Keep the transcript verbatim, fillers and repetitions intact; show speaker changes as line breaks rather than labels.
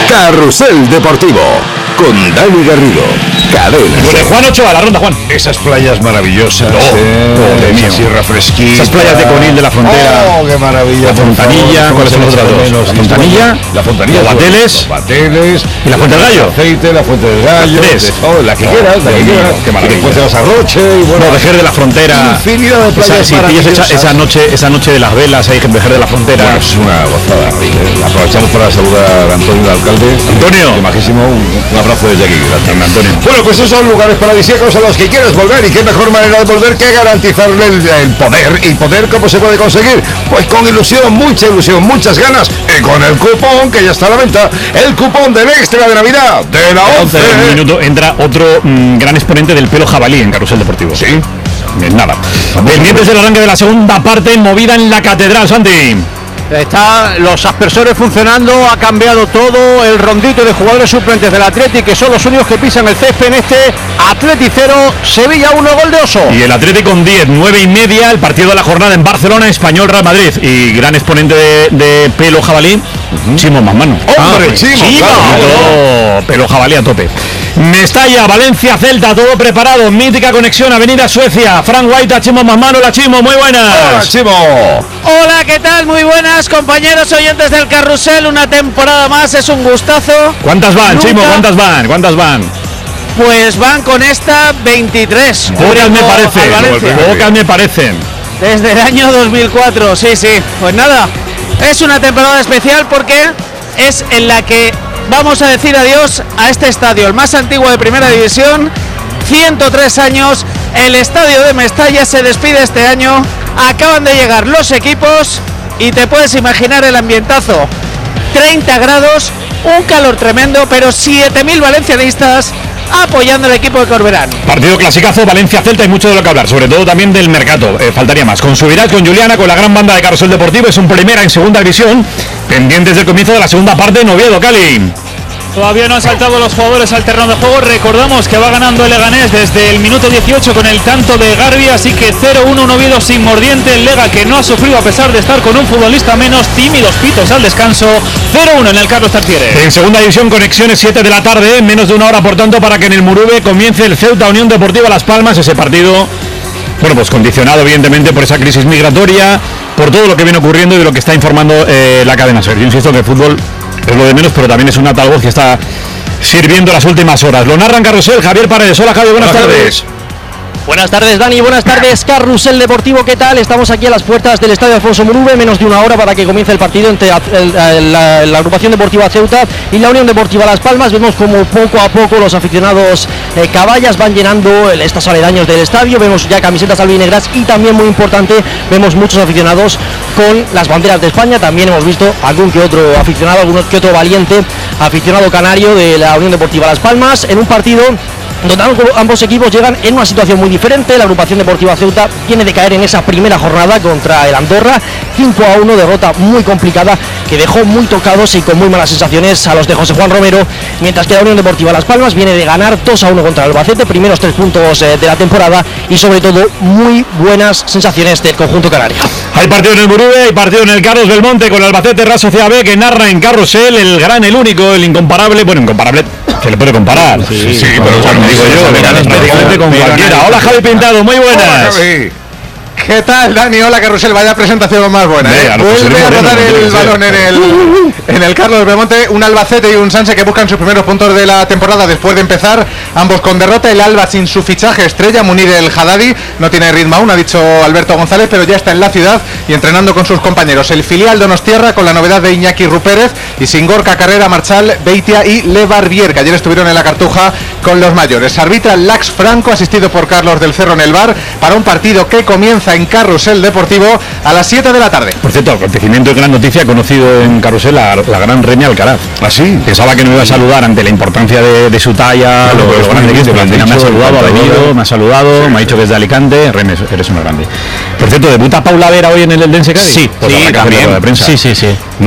Carrusel Deportivo con Dani Garrido. Cadena.
Bueno, Juan Ochoa, la ronda, Juan.
Esas playas maravillosas,
oh,
eh,
oh,
esa sierra fresquita.
Esas playas de Conil de la Frontera.
Oh, qué maravilla.
La Fontanilla, ¿cuáles son los otras dos? La Fontanilla,
la Fontanilla,
los Bateles,
los Bateles
y la Fuente del Gallo.
Aceite, la Fuente del Gallo.
Tres.
Oh, la que
Oh,
quieras, la que
Dios
quieras.
mío, qué maravilla.
Y después te vas a Roche y bueno.
No, Vejer de la Frontera.
Infinidad de playas
esa, sí, esa, esa noche, esa noche de las velas ahí en Vejer de la Frontera.
Bueno, es una gozada. Eh, aprovechamos para saludar a Antonio, el alcalde.
Antonio.
Que majísimo, un, un abrazo desde aquí. Gracias,
Antonio.
Bueno, pues esos son lugares paradisíacos a los que quieres volver, y qué mejor manera de volver que garantizarle el, el poder. ¿Y poder cómo se puede conseguir? Pues con ilusión, mucha ilusión, muchas ganas, y con el cupón que ya está a la venta, el cupón del extra de Navidad de la once.
En un minuto entra otro mmm, gran exponente del pelo jabalí en Carrusel Deportivo.
Sí.
Bien, nada. Pendientes del arranque de la segunda parte, movida en la Catedral, Santi.
Están los aspersores funcionando, ha cambiado todo, el rondito de jugadores suplentes del Atleti, que son los únicos que pisan el césped en este Atleti cero, Sevilla uno, gol de Oso.
Y el Atleti con diez, nueve y media, el partido de la jornada en Barcelona, Español Real Madrid. Y gran exponente de, de pelo jabalí, uh-huh. Chimo Mamano.
¡Hombre,
ah,
Chimo!
Chimo
Claro,
claro. Pelo jabalí a tope. Mestalla, Valencia, Celta, todo preparado. Mítica conexión, Avenida Suecia. Frank White, Chimo Mamano, la Chimo, muy buenas.
¡Hola, Chimo!
Hola, ¿qué tal? Muy buenas, compañeros oyentes del Carrusel. Una temporada más, es un gustazo.
¿Cuántas van,
Nunca...
Chimo? ¿Cuántas van? ¿Cuántas van?
Pues van con esta veintitrés.
Pocas me parecen. Pocas me parecen.
Desde el año dos mil cuatro, sí, sí. Pues nada, es una temporada especial porque es en la que vamos a decir adiós a este estadio, el más antiguo de Primera División. ciento tres años, el estadio de Mestalla se despide este año. Acaban de llegar los equipos y te puedes imaginar el ambientazo. treinta grados, un calor tremendo, pero siete mil valencianistas apoyando al equipo de Corberán.
Partido clasicazo, Valencia-Celta, hay mucho de lo que hablar, sobre todo también del mercado, eh, faltaría más. Con Subirats, con Juliana, con la gran banda de Carrusel Deportivo, es un primera en segunda división, pendientes del comienzo de la segunda parte en Oviedo, Cali.
Todavía no han saltado los jugadores al terreno de juego. Recordamos que va ganando el Leganés desde el minuto dieciocho con el tanto de Garbi, así que cero uno, un Oviedo sin mordiente. El Lega, que no ha sufrido a pesar de estar con un futbolista menos, tímidos pitos al descanso. cero uno en el Carlos Tartiere.
En segunda división, conexiones siete de la tarde, menos de una hora por tanto para que en el Murube comience el Ceuta Unión Deportiva Las Palmas. Ese partido, bueno, pues condicionado evidentemente por esa crisis migratoria, por todo lo que viene ocurriendo y de lo que está informando eh, la cadena SER. Yo insisto que el fútbol es lo de menos, pero también es un altavoz que está sirviendo las últimas horas. Lo narra en Carrusel, Javier Paredes. Hola, Javier, buenas, buenas tardes. tardes.
Buenas tardes, Dani, buenas tardes, Carrusel Deportivo, ¿qué tal? Estamos aquí a las puertas del Estadio Alfonso Murube, menos de una hora para que comience el partido entre la, la, la agrupación deportiva Ceuta y la Unión Deportiva Las Palmas. Vemos como poco a poco los aficionados eh, caballas van llenando estos aledaños del estadio, vemos ya camisetas albinegras y también, muy importante, vemos muchos aficionados con las banderas de España. También hemos visto algún que otro aficionado, algún que otro valiente aficionado canario de la Unión Deportiva Las Palmas, en un partido donde ambos equipos llegan en una situación muy diferente. La agrupación deportiva Ceuta viene de caer en esa primera jornada contra el Andorra, cinco a uno, derrota muy complicada que dejó muy tocados y con muy malas sensaciones a los de José Juan Romero, mientras que la Unión Deportiva Las Palmas viene de ganar dos a uno contra el Albacete, primeros tres puntos eh, de la temporada y sobre todo muy buenas sensaciones del conjunto canario.
Hay partido en el Murube, hay partido en el Carlos Belmonte con el Albacete Real Sociedad B, que narra en Carrusel el gran, el único, el incomparable, bueno, incomparable, se le puede comparar.
Sí, sí, sí, pero bueno,
digo yo, prácticamente con cualquiera. Hola, Javi Pintado, muy buenas.
Hola, Javi.
¿Qué tal, Dani? Hola, Carrusel, vaya presentación más buena, ¿eh? Vuelve a rodar el balón en el, en el Carlos Belmonte, un Albacete y un Sanse que buscan sus primeros puntos de la temporada después de empezar, ambos con derrota. El Alba sin su fichaje estrella, Munir el Haddadi, no tiene ritmo aún, ha dicho Alberto González, pero ya está en la ciudad y entrenando con sus compañeros. El filial Donostiarra con la novedad de Iñaki Rupérez y sin Gorka Carrera, Marchal, Beitia y Lebarbier, que ayer estuvieron en la Cartuja con los mayores. Arbitra Lax Franco, asistido por Carlos del Cerro en el bar, para un partido que comienza en Carrusel Deportivo a las siete de la tarde.
Por cierto, acontecimiento de gran noticia, conocido en Carrusel la, la gran Remy Alcaraz.
¿Ah, sí?
Pensaba que no iba a saludar ante la importancia de, de su talla,
claro,
lo, lo grande que es, pero me ha saludado, ha venido, me ha saludado, sí, me ha dicho que es de Alicante. Remy, eres una grande. Por cierto, ¿debuta Paula Vera hoy en el Eldense Cádiz?
Sí,
pues
sí, también.
De prensa.
Sí, sí, sí.
No